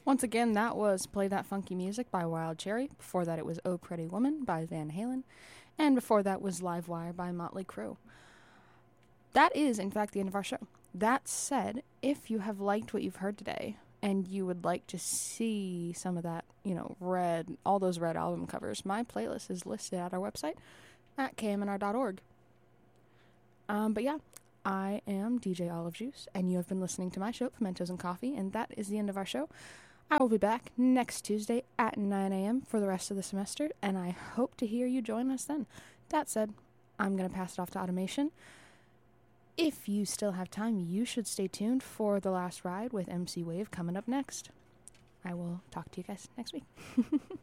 Once again, that was Play That Funky Music by Wild Cherry. Before that, it was Oh Pretty Woman by Van Halen. And before that was Live Wire by Motley Crue. That is, in fact, the end of our show. That said, if you have liked what you've heard today, and you would like to see some of that, red, all those red album covers, my playlist is listed at our website at kmnr.org. But yeah, I am DJ Olive Juice, and you have been listening to my show, Pimentos and Coffee, and that is the end of our show. I will be back next Tuesday at 9 a.m. for the rest of the semester, and I hope to hear you join us then. That said, I'm going to pass it off to automation. If you still have time, you should stay tuned for The Last Ride with MC Wave coming up next. I will talk to you guys next week.